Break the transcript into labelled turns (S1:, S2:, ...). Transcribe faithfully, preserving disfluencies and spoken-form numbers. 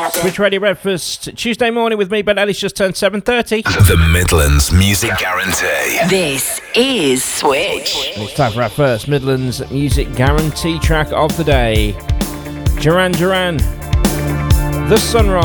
S1: Switch Radio Breakfast, Tuesday morning with me, Ben Ellis, just turned seven thirty.
S2: The Midlands Music Guarantee.
S3: This is Switch.
S1: And it's time for our first Midlands Music Guarantee track of the day. Duran Duran, The Sunrise.